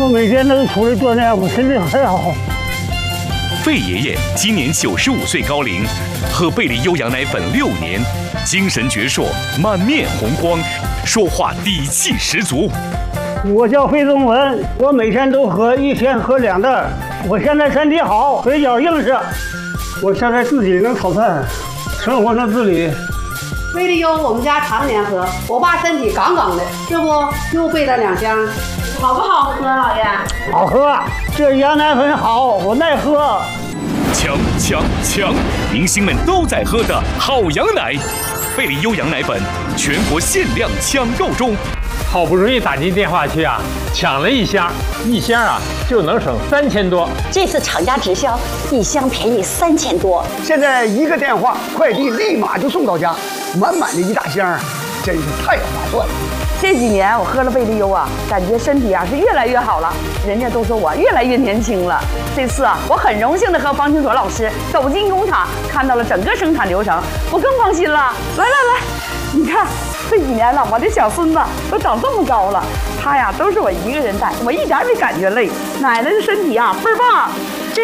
我每天都出来锻炼，我身体很好。 费爷爷今年95岁高龄，喝贝利优羊奶粉6年，精神矍铄，满面红光，说话底气十足。 我叫费宗文，我每天都喝，一天喝2袋。我现在身体好，腿脚硬实，我现在自己能炒饭，生活能自理。 贝利优我们家常年喝，我爸身体杠杠的，这不又备了2箱，好不好喝，老爷？ 好喝，这羊奶粉好，我耐喝。 强！明星们都在喝的好羊奶，贝利优羊奶粉全国限量抢购中。 好不容易打进电话去啊，抢了1箱，1箱啊就能省3000多。 这次厂家直销，1箱便宜3000多。 现在1个电话，快递立马就送到家，满满的1大箱，真是太划算了。 这几年我喝了贝利优啊，感觉身体啊是越来越好了，人家都说我越来越年轻了。这次啊，我很荣幸的和方清所老师走进工厂，看到了整个生产流程，我更放心了。来，你看这几年了，我的小孙子都长这么高了，他呀都是我一个人带，我一点没感觉累。奶奶的身体啊倍儿棒，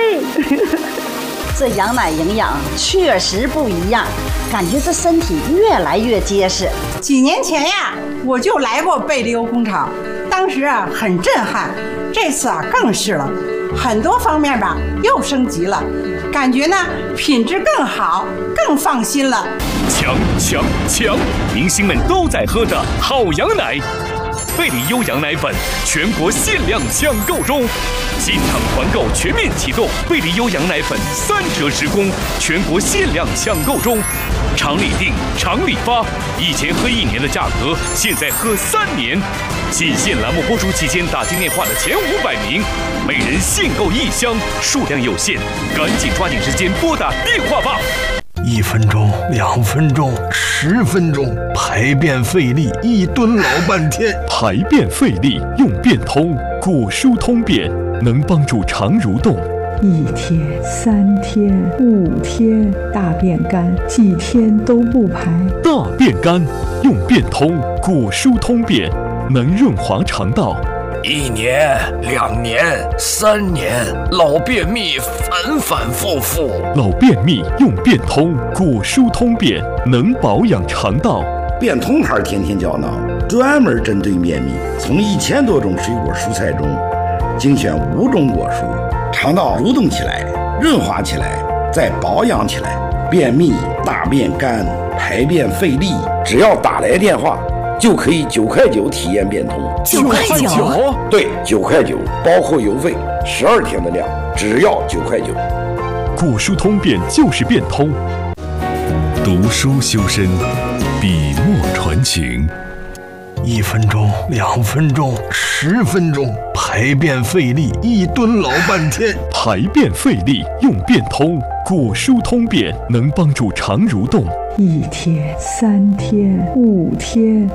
这羊奶营养确实不一样，感觉这身体越来越结实。 几年前呀，我就来过贝利优工厂，当时啊很震撼，这次啊更是了，很多方面吧又升级了，感觉呢品质更好，更放心了。 强！明星们都在喝的好羊奶，贝利优羊奶粉全国限量抢购中，进场团购全面启动，贝利优羊奶粉3折时供，全国限量抢购中，厂里订，厂里发，以前喝1年的价格，现在喝3年。仅限栏目播出期间打进电话的前500名，每人限购1箱，数量有限，赶紧抓紧时间拨打电话吧。 1分钟、2分钟、10分钟，排便费力，一蹲老半天。 排便费力用便通，果蔬通便，能帮助肠蠕动。 1天、3天、5天，大便干，几天都不排。 大便干用便通，果蔬通便，能润滑肠道。 1年、2年、3年，老便秘反反复复。 老便秘用便通，果蔬通便，能保养肠道。 便通牌天天胶囊专门针对便秘，从1000多种水果蔬菜中精选5种果蔬，肠道蠕动起来，润滑起来，再保养起来。便秘、大便干、排便费力，只要打来电话，就可以9块9体验便通。 9块9？ 对，9块9，包括邮费，12天的量，只要9块9。 果蔬通便就是便通。 读书修身，笔墨传情。 1分钟、2分钟、10分钟，排便费力，一蹲老半天。 排便费力用便通，果蔬通便，能帮助肠蠕动。 1天、3天、5天，